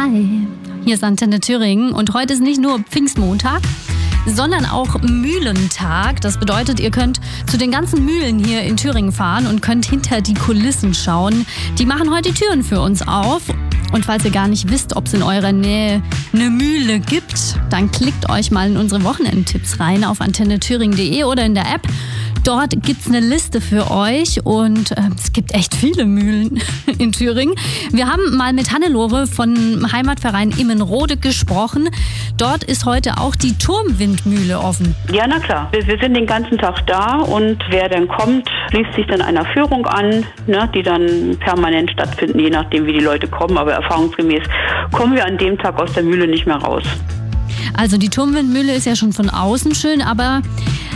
Hi, hier ist Antenne Thüringen und heute ist nicht nur Pfingstmontag, sondern auch Mühlentag. Das bedeutet, ihr könnt zu den ganzen Mühlen hier in Thüringen fahren und könnt hinter die Kulissen schauen. Die machen heute die Türen für uns auf. Und falls ihr gar nicht wisst, ob es in eurer Nähe eine Mühle gibt, dann klickt euch mal in unsere Wochenendtipps rein auf antennethüringen.de oder in der App. Dort gibt's eine Liste für euch und es gibt echt viele Mühlen in Thüringen. Wir haben mal mit Hannelore vom Heimatverein Immenrode gesprochen. Dort ist heute auch die Turmwindmühle offen. Ja, na klar. Wir sind den ganzen Tag da und wer dann kommt, schließt sich dann einer Führung an, ne, die dann permanent stattfinden, je nachdem wie die Leute kommen. Aber erfahrungsgemäß kommen wir an dem Tag aus der Mühle nicht mehr raus. Also die Turmwindmühle ist ja schon von außen schön, aber